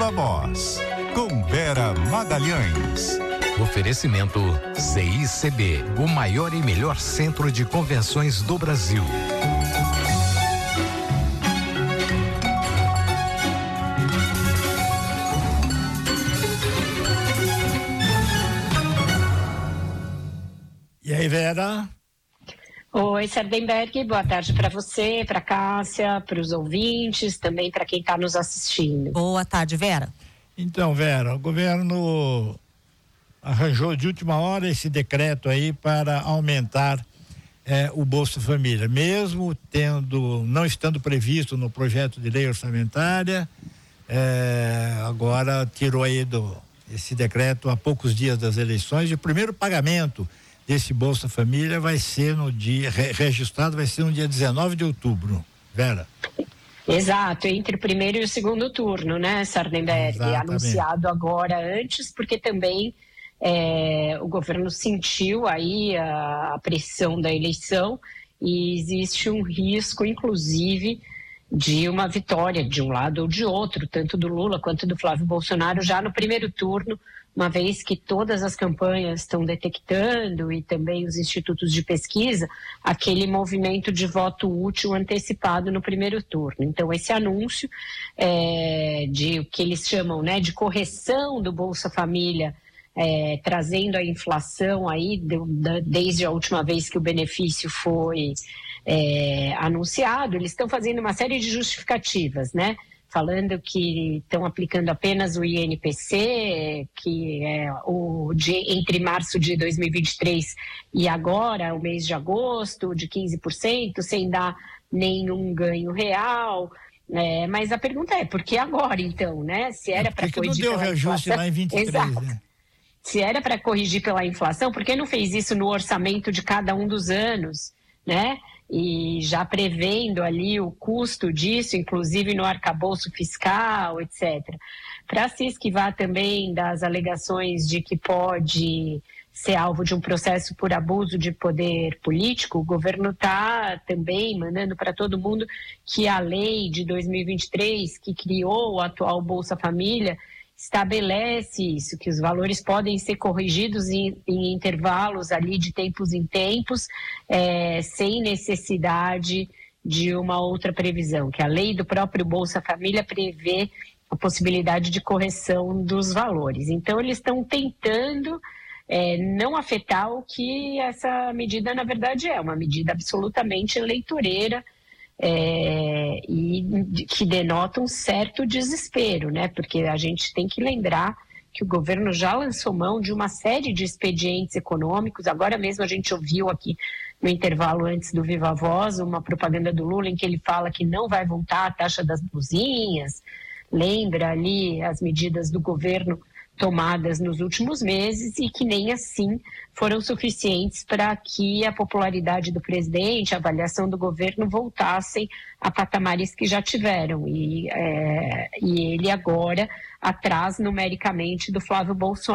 Viva Voz, com Vera Magalhães. Oferecimento CICB, o maior e melhor centro de convenções do Brasil. E aí, Vera? Oi, Sardenberg, boa tarde para você, para Cássia, para os ouvintes, também para quem está nos assistindo. Boa tarde, Vera. Então, Vera, o governo arranjou de última hora esse decreto aí para aumentar o Bolsa Família, mesmo não estando previsto no projeto de lei orçamentária, agora tirou aí esse decreto há poucos dias das eleições, e o primeiro pagamento desse Bolsa Família vai ser registrado vai ser no dia 19 de outubro, Vera. Exato, entre o primeiro e o segundo turno, né, Sardenberg? Exatamente. Anunciado agora antes, porque também o governo sentiu aí a pressão da eleição e existe um risco, inclusive, de uma vitória de um lado ou de outro, tanto do Lula quanto do Flávio Bolsonaro, já no primeiro turno, uma vez que todas as campanhas estão detectando e também os institutos de pesquisa, aquele movimento de voto útil antecipado no primeiro turno. Então, esse anúncio de o que eles chamam, né, de correção do Bolsa Família, trazendo a inflação aí desde a última vez que o benefício foi anunciado, eles estão fazendo uma série de justificativas, né? Falando que estão aplicando apenas o INPC, que é entre março de 2023 e agora, o mês de agosto, de 15%, sem dar nenhum ganho real. Mas a pergunta é, por que agora então, né? Se era para corrigir não deu reajuste lá em 23, Exato. Né? Se era para corrigir pela inflação, por que não fez isso no orçamento de cada um dos anos, né? E já prevendo ali o custo disso, inclusive no arcabouço fiscal, etc. Para se esquivar também das alegações de que pode ser alvo de um processo por abuso de poder político, o governo está também mandando para todo mundo que a lei de 2023, que criou o atual Bolsa Família, estabelece isso, que os valores podem ser corrigidos em intervalos ali de tempos em tempos, sem necessidade de uma outra previsão, que a lei do próprio Bolsa Família prevê a possibilidade de correção dos valores. Então, eles estão tentando não afetar o que essa medida, na verdade, é uma medida absolutamente eleitoreira, e que denota um certo desespero, né? Porque a gente tem que lembrar que o governo já lançou mão de uma série de expedientes econômicos. Agora mesmo a gente ouviu aqui no intervalo antes do Viva Voz uma propaganda do Lula em que ele fala que não vai voltar a taxa das buzinhas, lembra ali as medidas do governo tomadas nos últimos meses e que nem assim foram suficientes para que a popularidade do presidente, a avaliação do governo voltassem a patamares que já tiveram. E ele agora atrás numericamente do Flávio Bolsonaro.